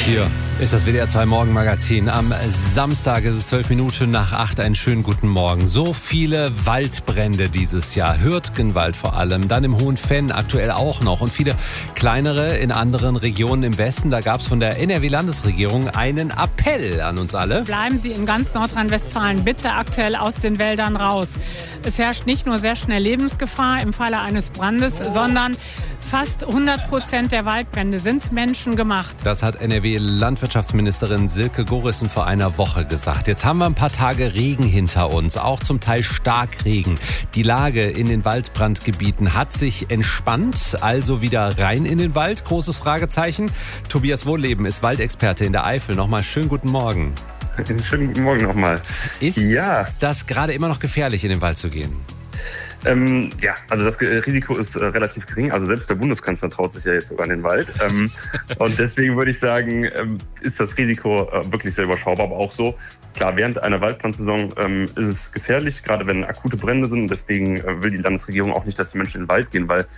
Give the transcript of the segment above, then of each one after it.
Hier ist das WDR 2 Morgenmagazin. Am Samstag ist es 7:12 Einen schönen guten Morgen. So viele Waldbrände dieses Jahr. Hürtgenwald vor allem, dann im Hohenfenn aktuell auch noch und viele kleinere in anderen Regionen im Westen. Da gab es von der NRW-Landesregierung einen Appell an uns alle. Bleiben Sie in ganz Nordrhein-Westfalen bitte aktuell aus den Wäldern raus. Es herrscht nicht nur sehr schnell Lebensgefahr im Falle eines Brandes, sondern fast 100% der Waldbrände sind menschengemacht. Das hat NRW-Landwirtschaftsministerin Silke Gorissen vor einer Woche gesagt. Jetzt haben wir ein paar Tage Regen hinter uns, auch zum Teil Starkregen. Die Lage in den Waldbrandgebieten hat sich entspannt, also wieder rein in den Wald? Großes Fragezeichen. Tobias Wohlleben ist Waldexperte in der Eifel. Nochmal schönen guten Morgen. Schönen guten Morgen nochmal. Ist das gerade immer noch gefährlich, in den Wald zu gehen? Also das Risiko ist relativ gering. Also selbst der Bundeskanzler traut sich ja jetzt sogar in den Wald. Und deswegen würde ich sagen, ist das Risiko wirklich sehr überschaubar. Aber auch so, klar, während einer Waldbrandsaison ist es gefährlich, gerade wenn akute Brände sind. Und deswegen will die Landesregierung auch nicht, dass die Menschen in den Wald gehen, weil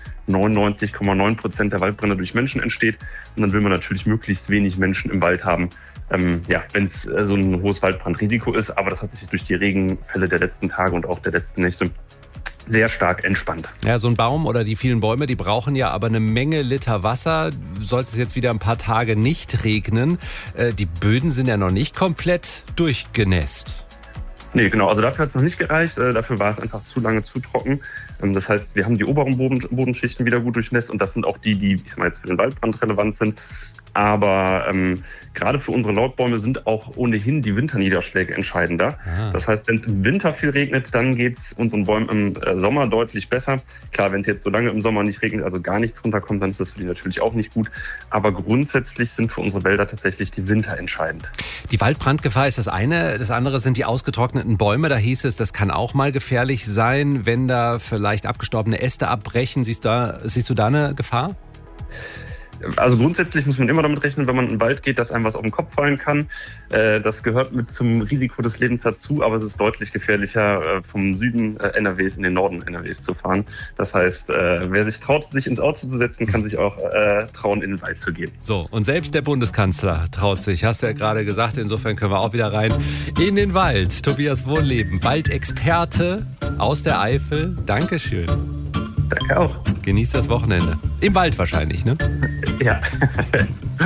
99,9% der Waldbrände durch Menschen entsteht. Und dann will man natürlich möglichst wenig Menschen im Wald haben. Wenn es so ein hohes Waldbrandrisiko ist. Aber das hat sich durch die Regenfälle der letzten Tage und auch der letzten Nächte sehr stark entspannt. Ja, so ein Baum oder die vielen Bäume, die brauchen ja aber eine Menge Liter Wasser. Sollte es jetzt wieder ein paar Tage nicht regnen, die Böden sind ja noch nicht komplett durchgenässt. Nee, genau. Also dafür hat es noch nicht gereicht. Dafür war es einfach zu lange zu trocken. Das heißt, wir haben die oberen Bodenschichten wieder gut durchnässt und das sind auch die ich sag mal jetzt für den Waldbrand relevant sind. Aber gerade für unsere Laubäume sind auch ohnehin die Winterniederschläge entscheidender. Das heißt, wenn es im Winter viel regnet, dann geht es unseren Bäumen im Sommer deutlich besser. Klar, wenn es jetzt so lange im Sommer nicht regnet, also gar nichts runterkommt, dann ist das für die natürlich auch nicht gut. Aber grundsätzlich sind für unsere Wälder tatsächlich die Winter entscheidend. Die Waldbrandgefahr ist das eine. Das andere sind die ausgetrockneten Bäume. Da hieß es, das kann auch mal gefährlich sein, wenn da vielleicht abgestorbene Äste abbrechen. Siehst du da eine Gefahr? Also grundsätzlich muss man immer damit rechnen, wenn man in den Wald geht, dass einem was auf den Kopf fallen kann. Das gehört mit zum Risiko des Lebens dazu, aber es ist deutlich gefährlicher, vom Süden NRWs in den Norden NRWs zu fahren. Das heißt, wer sich traut, sich ins Auto zu setzen, kann sich auch trauen, in den Wald zu gehen. So, und selbst der Bundeskanzler traut sich, hast du ja gerade gesagt, insofern können wir auch wieder rein in den Wald. Tobias Wohlleben, Waldexperte aus der Eifel. Dankeschön. Danke auch. Genießt das Wochenende. Im Wald wahrscheinlich, ne? Ja.